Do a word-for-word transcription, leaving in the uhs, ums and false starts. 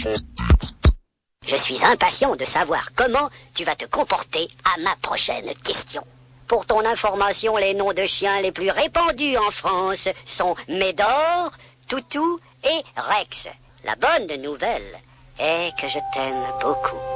Je suis impatient de savoir comment tu vas te comporter à ma prochaine question. Pour ton information, les noms de chiens les plus répandus en France sont Médor, Toutou et Rex. La bonne nouvelle est que je t'aime beaucoup.